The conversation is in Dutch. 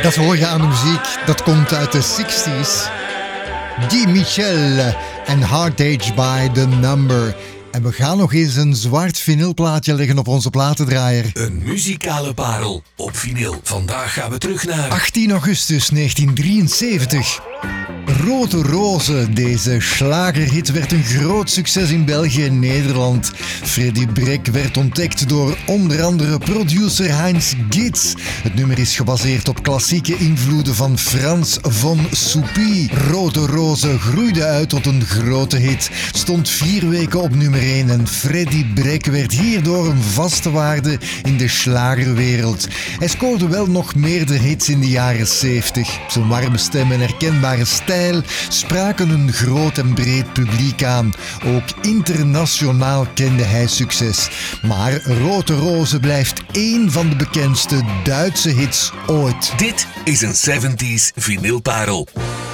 Dat hoor je aan de muziek. Dat komt uit de 60s. Guy Michel en Heartache by the Number. En we gaan nog eens een zwart vinylplaatje leggen op onze platendraaier. Een muzikale parel op vinyl. Vandaag gaan we terug naar 18 augustus 1973. Rode Rozen, deze slagerhit, werd een groot succes in België en Nederland. Freddy Breck werd ontdekt door onder andere producer Heinz Gitz. Het nummer is gebaseerd op klassieke invloeden van Frans von Soupy. Rode Rozen groeide uit tot een grote hit, stond 4 weken op nummer 1 en Freddy Breck werd hierdoor een vaste waarde in de slagerwereld. Hij scoorde wel nog meerdere hits in de jaren 70. Zijn warme stem en herkenbare stijl spraken een groot en breed publiek aan. Ook internationaal kende hij succes. Maar Rode Rozen blijft één van de bekendste Duitse hits ooit. Dit is een 70s vinylparel.